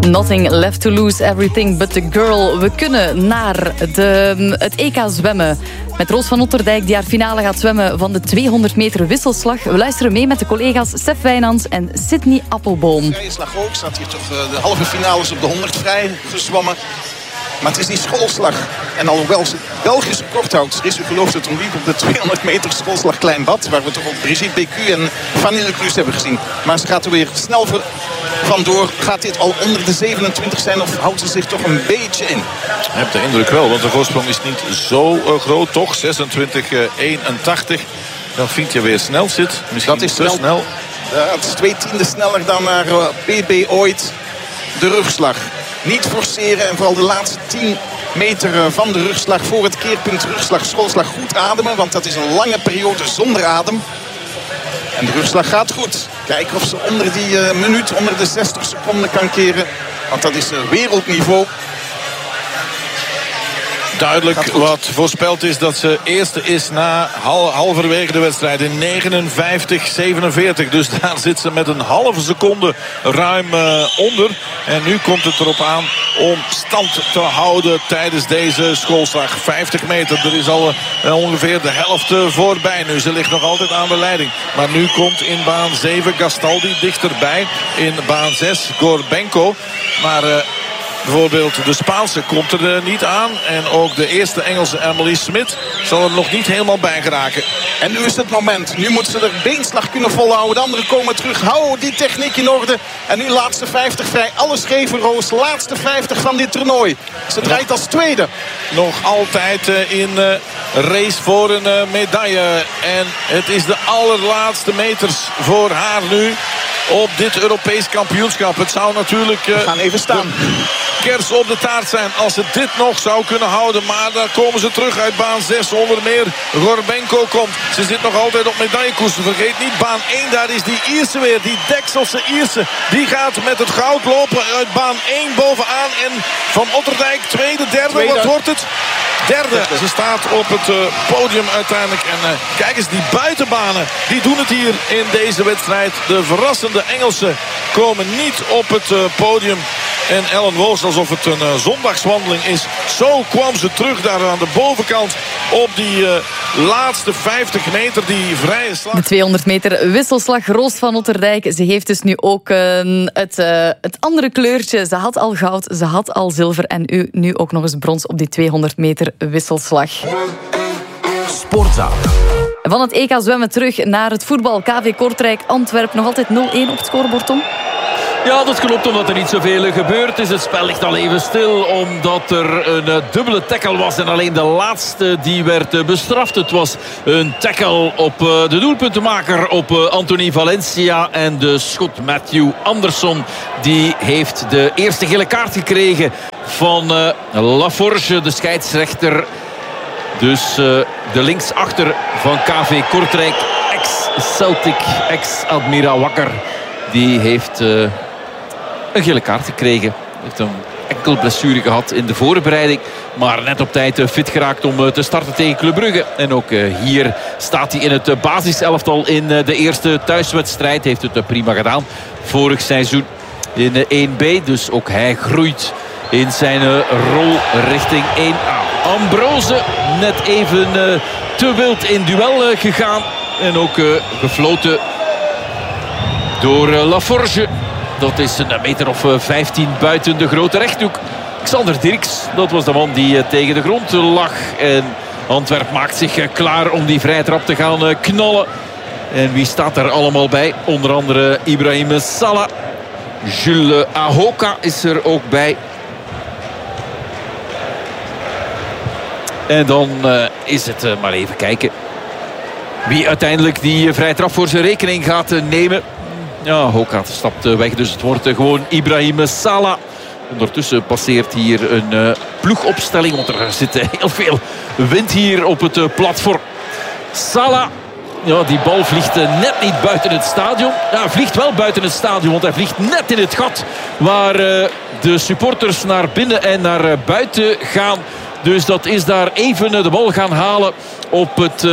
Nothing left to lose, everything but the girl. We kunnen naar het EK zwemmen met Roos van Otterdijk, die haar finale gaat zwemmen van de 200 meter wisselslag. We luisteren mee met de collega's Stef Wijnands en Sydney Appelboom. Vrije slag ook, staat hier toch de halve finales op de 100 vrij gezwommen. Maar het is die schoolslag. En alhoewel ze Belgische korthoudster is, u gelooft het nog niet, op de 200 meter schoolslag Klein Bad, waar we toch ook Brigitte Bécu en Fanny Leclus hebben gezien. Maar ze gaat er weer snel vandoor. Gaat dit al onder de 27 zijn of houdt ze zich toch een beetje in? Ik heb de indruk wel, want de voorsprong is niet zo groot, toch? 26-81. Dan vind je weer snel zit. Misschien dat is te snel. Het is 2 tienden sneller dan naar PB ooit. De rugslag. Niet forceren en vooral de laatste 10 meter van de rugslag voor het keerpunt rugslag, schoolslag goed ademen. Want dat is een lange periode zonder adem. En de rugslag gaat goed. Kijken of ze onder die minuut, onder de 60 seconden kan keren. Want dat is wereldniveau. Duidelijk wat voorspeld is dat ze eerste is na halverwege de wedstrijd in 59-47. Dus daar zit ze met een halve seconde ruim onder. En nu komt het erop aan om stand te houden tijdens deze schoolslag. 50 meter, er is al ongeveer de helft voorbij nu. Ze ligt nog altijd aan de leiding. Maar nu komt in baan 7 Gastaldi dichterbij. In baan 6 Gorbenko. Maar bijvoorbeeld de Spaanse komt er niet aan. En ook de eerste Engelse Emily Smith zal er nog niet helemaal bij geraken. En nu is het moment. Nu moet ze de beenslag kunnen volhouden. De anderen komen terug. Hou die techniek in orde. En nu laatste 50 vrij. Alles geven Roos. Laatste 50 van dit toernooi. Ze draait als tweede. Nog altijd in race voor een medaille. En het is de allerlaatste meters voor haar nu op dit Europees kampioenschap. Het zou natuurlijk we gaan even staan. Kers op de taart zijn als ze dit nog zou kunnen houden. Maar daar komen ze terug uit baan 6. Onder meer Gorbenko komt. Ze zit nog altijd op medaillekoers. Vergeet niet baan 1. Daar is die Ierse weer. Die Dekselse Ierse. Die gaat met het goud lopen uit baan 1 bovenaan. En Van Otterdijk tweede, derde. Wat wordt het? Derde. Ze staat op het podium uiteindelijk. En kijk eens, die buitenbanen, die doen het hier in deze wedstrijd. De verrassende Engelsen komen niet op het podium. En Ellen Walsh, alsof het een zondagswandeling is. Zo kwam ze terug daar aan de bovenkant op die laatste 50 meter, die vrije slag. De 200 meter wisselslag, Roos van Otterdijk. Ze heeft dus nu ook het andere kleurtje. Ze had al goud, ze had al zilver en nu ook nog eens brons op die 200 meter wisselslag. Sportzaal. Van het EK zwemmen terug naar het voetbal. KV Kortrijk, Antwerpen, nog altijd 0-1 op het scorebord, Tom. Ja, dat klopt, omdat er niet zoveel gebeurd is. Het spel ligt al even stil, omdat er een dubbele tackle was. En alleen de laatste die werd bestraft. Het was een tackle op de doelpuntenmaker, op Anthony Valencia. En de schot Matthew Anderson, die heeft de eerste gele kaart gekregen van Laforge, de scheidsrechter. Dus de linksachter van KV Kortrijk, ex-Celtic, ex-Admira Wakker, die heeft een gele kaart gekregen. Heeft een enkel blessure gehad in de voorbereiding. Maar net op tijd fit geraakt om te starten tegen Club Brugge. En ook hier staat hij in het basiselftal in de eerste thuiswedstrijd. Heeft het prima gedaan vorig seizoen in 1B. Dus ook hij groeit in zijn rol richting 1A. Ambrose net even te wild in duel gegaan. En ook gefloten door Laforge. Dat is een meter of 15 buiten de grote rechthoek. Xander Dirks, dat was de man die tegen de grond lag. En Antwerp maakt zich klaar om die vrije trap te gaan knallen. En wie staat er allemaal bij? Onder andere Ibrahim Salah. Jules Ahoka is er ook bij. En dan is het maar even kijken wie uiteindelijk die vrije trap voor zijn rekening gaat nemen. Ja, Hoka stapt weg, dus het wordt gewoon Ibrahim Salah. Ondertussen passeert hier een ploegopstelling, want er zit heel veel wind hier op het platform. Salah, ja, die bal vliegt net niet buiten het stadion. Ja, hij vliegt wel buiten het stadion, want hij vliegt net in het gat waar de supporters naar binnen en naar buiten gaan. Dus dat is daar even de bal gaan halen op het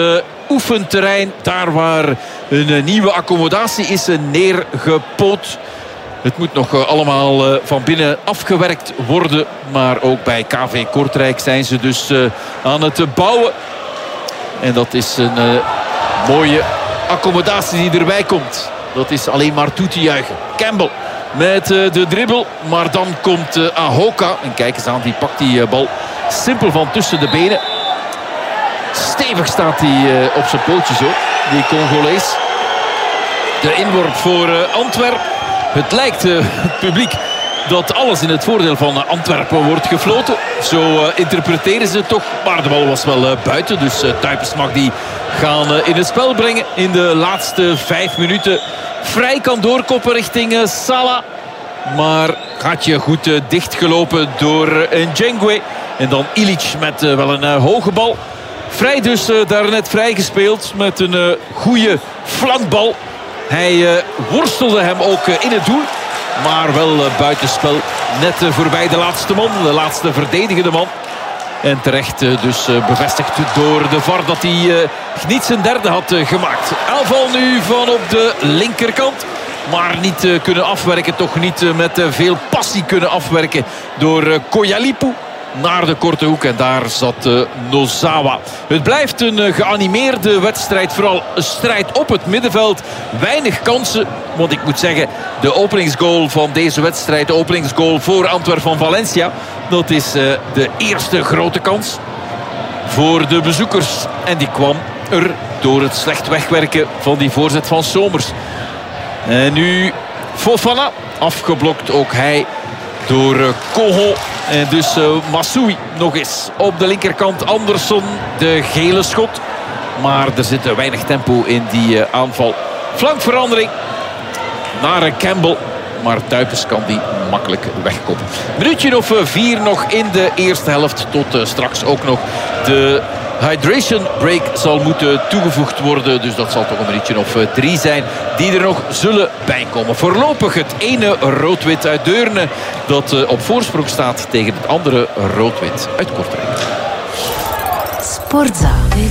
oefenterrein. Daar waar een nieuwe accommodatie is neergepoot. Het moet nog allemaal van binnen afgewerkt worden. Maar ook bij KV Kortrijk zijn ze dus aan het bouwen. En dat is een mooie accommodatie die erbij komt. Dat is alleen maar toe te juichen. Campbell met de dribbel. Maar dan komt Ahoka. En kijk eens aan, die pakt die bal simpel van tussen de benen. Stevig staat hij op zijn pootjes hoor. Die Congolees. De inworp voor Antwerpen. Het lijkt het publiek dat alles in het voordeel van Antwerpen wordt gefloten. Zo interpreteren ze het toch. Maar de bal was wel buiten. Dus Tuypes mag die gaan in het spel brengen. In de laatste 5 minuten. Vrij kan doorkoppen richting Salah. Maar gaatje goed dichtgelopen door Njengwe. En dan Ilic met wel een hoge bal. Vrij dus daarnet vrijgespeeld met een goede flankbal. Hij worstelde hem ook in het doel. Maar wel buitenspel. Net voorbij de laatste man. De laatste verdedigende man. En terecht dus bevestigd door de VAR dat hij niet zijn derde had gemaakt. Aanval nu van op de linkerkant. Maar niet kunnen afwerken. Toch niet met veel passie kunnen afwerken door Koyalipu. Naar de korte hoek en daar zat Nozawa. Het blijft een geanimeerde wedstrijd. Vooral een strijd op het middenveld. Weinig kansen. Want ik moet zeggen, de openingsgoal van deze wedstrijd. De openingsgoal voor Antwerpen van Valencia. Dat is de eerste grote kans voor de bezoekers. En die kwam er door het slecht wegwerken van die voorzet van Somers. En nu Fofana. Afgeblokt ook hij door Koho. En dus Massoui nog eens op de linkerkant. Anderson, de gele schot. Maar er zit weinig tempo in die aanval. Flankverandering naar Campbell. Maar Tuypes kan die makkelijk wegkoppen. Minuutje of 4 nog in de eerste helft. Tot straks ook nog de hydration break zal moeten toegevoegd worden. Dus dat zal toch een minuutje of 3 zijn die er nog zullen bijkomen. Voorlopig het ene rood-wit uit Deurne dat op voorsprong staat tegen het andere rood-wit uit Kortrijk. Sportza.